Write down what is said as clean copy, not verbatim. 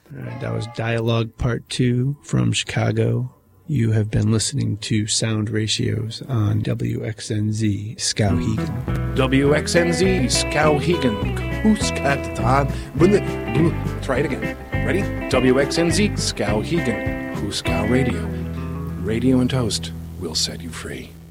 All right, that was Dialogue Part 2 from Chicago. You have been listening to Sound Ratios on WXNZ Skowhegan. WXNZ Skowhegan. Try it again. Ready? WXNZ Skowhegan. Huskow Radio. Radio and Toast will set you free.